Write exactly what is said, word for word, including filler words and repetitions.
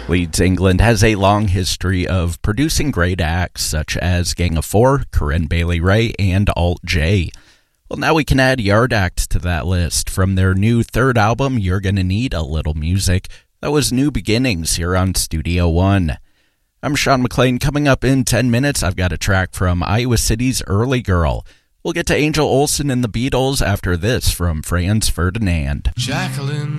Leeds, England has a long history of producing great acts such as Gang of Four, Corinne Bailey Rae, and Alt J. Well, now we can add Yard Act to that list. From their new third album, You're Gonna Need a Little Music, that was New Beginnings here on Studio One. I'm Sean McLean. Coming up in ten minutes, I've got a track from Iowa City's Early Girl. We'll get to Angel Olsen and the Beatles after this from Franz Ferdinand. Jacqueline